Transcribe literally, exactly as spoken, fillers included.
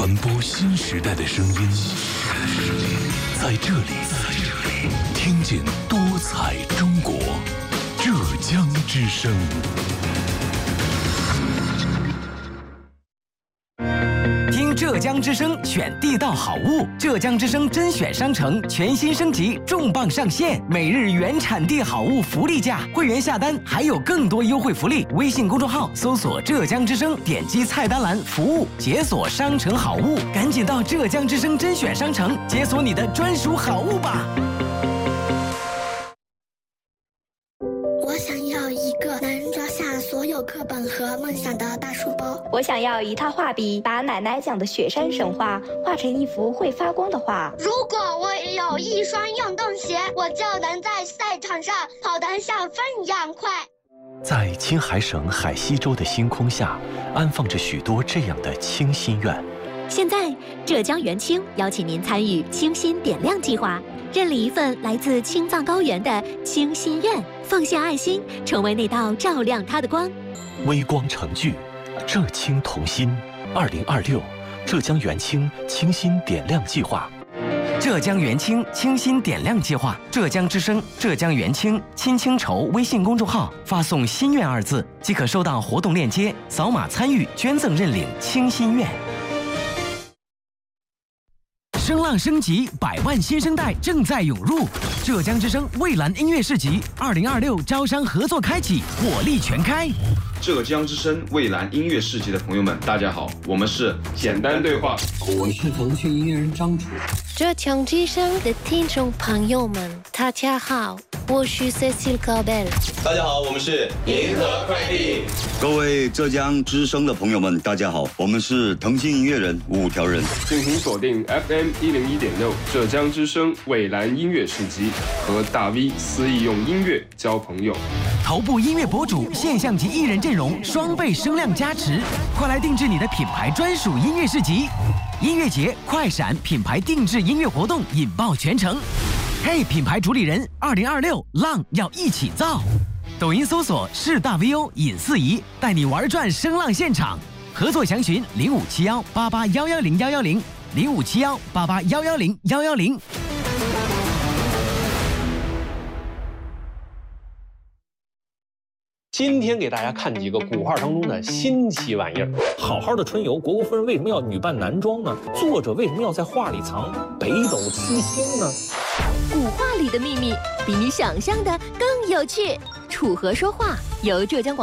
传播新时代的声音，在这里，听见多彩中国，浙江之声。 听浙江之声选地道好物，浙江之声甄选商城全新升级，重磅上线，每日原产地好物福利价，会员下单还有更多优惠福利。微信公众号搜索浙江之声，点击菜单栏服务解锁商城好物，赶紧到浙江之声甄选商城解锁你的专属好物吧。 我想要一个能装下所有课本和梦想的大书包。 我想要一套画笔，把奶奶讲的雪山神话画成一幅会发光的画。 如果我有一双运动鞋，我就能在赛场上跑得像风一样快。 在青海省海西州的星空下，安放着许多这样的清心愿。 现在，浙江元清邀请您参与清心点亮计划，认领一份来自青藏高原的清心愿，奉献爱心，成为那道照亮它的光。 微光成炬，浙青同心。二零二六，浙江元清清心点亮计划。 浙江元清清心点亮计划，浙江之声、浙江元清亲清筹微信公众号发送“心愿”二字，即可收到活动链接，扫码参与捐赠认领清心愿。声浪升级，百万新生代正在涌入。浙江之声蔚蓝音乐市集二零二六招商合作开启，火力全开。 浙江之声蔚蓝音乐市集的朋友们，大家好，我们是简单对话， 我是腾讯音乐人张楚。 浙江之声的听众朋友们，大家好，我是 Cecil Cabel。 大家好，我们是银河快递。 各位浙江之声的朋友们，大家好，我们是腾讯音乐人五条人。 敬请锁定 F M 一零一点六浙江之声蔚蓝音乐市集，和大 V 肆意用音乐交朋友。 头部音乐博主、现象级艺人阵容，双倍声量加持，快来定制你的品牌专属音乐市集。音乐节快闪品牌定制音乐活动引爆全城。嘿，品牌主理人，二零二六浪要一起造。抖音搜索是大 V O 尹四仪，带你玩转声浪现场。合作详询零五七幺八八幺幺零幺幺零零五七幺八八幺幺零幺幺零。 今天给大家看几个古画当中的新奇玩意儿。好好的春游，虢国夫人为什么要女扮男装呢？作者为什么要在画里藏北斗七星呢？ 古画里的秘密比你想象的更有趣。楚河说话由浙江广